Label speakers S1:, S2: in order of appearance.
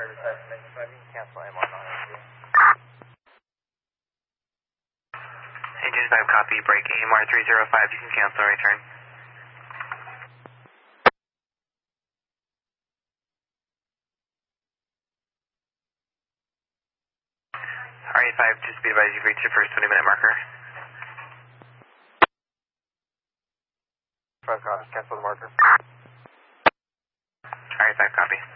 S1: Engine 5 copy, break AMR 305, you can cancel and return. RA5, just be advised you've reached your first 20-minute marker.
S2: Cancel the marker.
S1: RA5 copy.